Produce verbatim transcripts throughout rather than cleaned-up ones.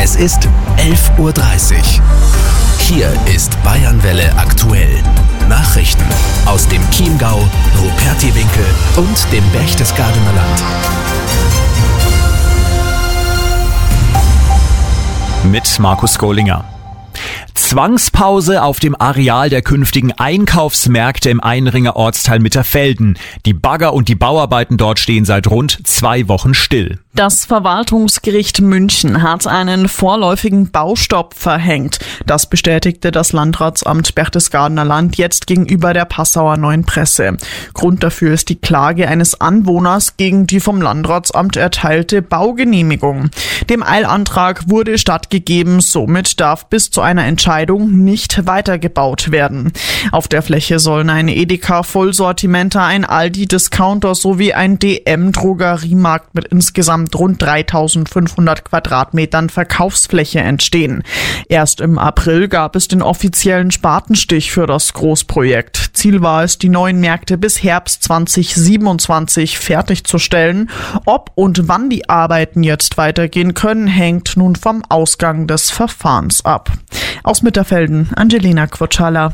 Es ist elf Uhr dreißig. Hier ist Bayernwelle aktuell. Nachrichten aus dem Chiemgau, Rupertiwinkel und dem Berchtesgadener Land. Mit Markus Gollinger. Zwangspause auf dem Areal der künftigen Einkaufsmärkte im Einringer Ortsteil Mitterfelden. Die Bagger und die Bauarbeiten dort stehen seit rund zwei Wochen still. Das Verwaltungsgericht München hat einen vorläufigen Baustopp verhängt. Das bestätigte das Landratsamt Berchtesgadener Land jetzt gegenüber der Passauer Neuen Presse. Grund dafür ist die Klage eines Anwohners gegen die vom Landratsamt erteilte Baugenehmigung. Dem Eilantrag wurde stattgegeben, somit darf bis zu einer Entscheidung nicht weitergebaut werden. Auf der Fläche sollen ein Edeka Vollsortimenter, ein Aldi Discounter sowie ein D M Drogeriemarkt mit insgesamt rund dreitausendfünfhundert Quadratmetern Verkaufsfläche entstehen. Erst im April gab es den offiziellen Spatenstich für das Großprojekt. Ziel war es, die neuen Märkte bis Herbst zweitausendsiebenundzwanzig fertigzustellen. Ob und wann die Arbeiten jetzt weitergehen können, hängt nun vom Ausgang des Verfahrens ab. Aus Mitterfelden, Angelina Quotschala.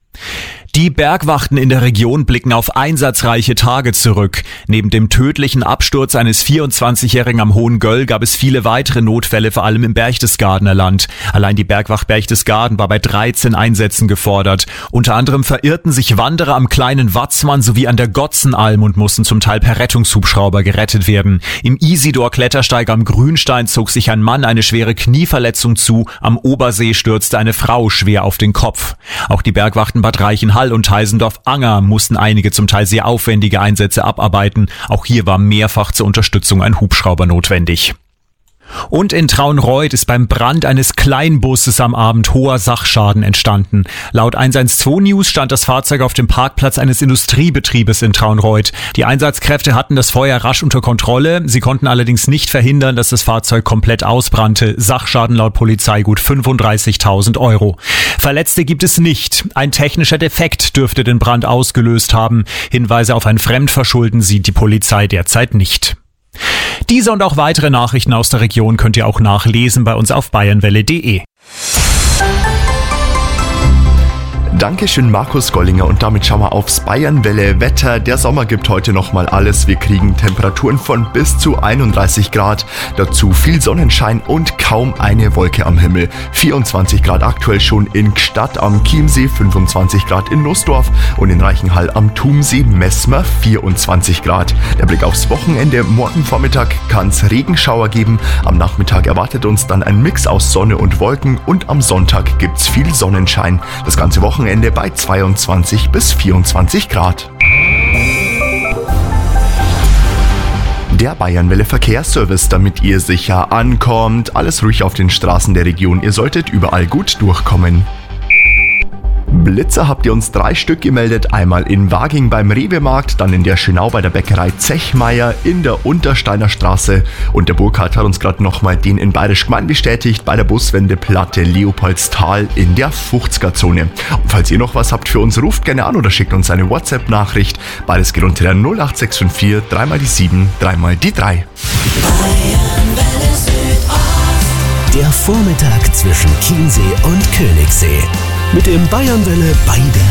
Die Bergwachten in der Region blicken auf einsatzreiche Tage zurück. Neben dem tödlichen Absturz eines vierundzwanzigjährigen am Hohen Göll gab es viele weitere Notfälle, vor allem im Berchtesgadener Land. Allein die Bergwacht Berchtesgaden war bei dreizehn Einsätzen gefordert. Unter anderem verirrten sich Wanderer am kleinen Watzmann sowie an der Gotzenalm und mussten zum Teil per Rettungshubschrauber gerettet werden. Im Isidor-Klettersteig am Grünstein zog sich ein Mann eine schwere Knieverletzung zu. Am Obersee stürzte eine Frau schwer auf den Kopf. Auch die Bergwachten Bad Reichenhall und Heisendorf-Anger mussten einige zum Teil sehr aufwendige Einsätze abarbeiten. Auch hier war mehrfach zur Unterstützung ein Hubschrauber notwendig. Und in Traunreut ist beim Brand eines Kleinbusses am Abend hoher Sachschaden entstanden. Laut eins eins zwei News stand das Fahrzeug auf dem Parkplatz eines Industriebetriebes in Traunreut. Die Einsatzkräfte hatten das Feuer rasch unter Kontrolle. Sie konnten allerdings nicht verhindern, dass das Fahrzeug komplett ausbrannte. Sachschaden laut Polizei gut fünfunddreißigtausend Euro. Verletzte gibt es nicht. Ein technischer Defekt dürfte den Brand ausgelöst haben. Hinweise auf ein Fremdverschulden sieht die Polizei derzeit nicht. Diese und auch weitere Nachrichten aus der Region könnt ihr auch nachlesen bei uns auf bayernwelle punkt de. Dankeschön Markus Gollinger und damit schauen wir aufs Bayernwelle Wetter. Der Sommer gibt heute nochmal alles. Wir kriegen Temperaturen von bis zu einunddreißig Grad, dazu viel Sonnenschein und kaum eine Wolke am Himmel. vierundzwanzig Grad aktuell schon in Gstaad am Chiemsee, fünfundzwanzig Grad in Nussdorf und in Reichenhall am Thumsee messen wir vierundzwanzig Grad. Der Blick aufs Wochenende: Morgen Vormittag kann es Regenschauer geben, am Nachmittag erwartet uns dann ein Mix aus Sonne und Wolken und am Sonntag gibt's viel Sonnenschein. Das ganze Wochenende bei zweiundzwanzig bis vierundzwanzig Grad. Der Bayernwelle Verkehrsservice, damit ihr sicher ankommt. Alles ruhig auf den Straßen der Region. Ihr solltet überall gut durchkommen. Blitzer habt ihr uns drei Stück gemeldet, einmal in Waging beim Rewe-Markt, dann in der Schönau bei der Bäckerei Zechmeier, in der Untersteiner Straße und der Burkhard hat uns gerade nochmal den in Bayerisch Gmein bestätigt, bei der Buswendeplatte Leopoldstal in der fünfziger-Zone. Und falls ihr noch was habt für uns, ruft gerne an oder schickt uns eine WhatsApp-Nachricht. Beides geht unter der null acht sechs fünf vier, drei mal die sieben, drei mal die drei. Der Vormittag zwischen Chiemsee und Königssee. Mit dem Bayernwelle bei der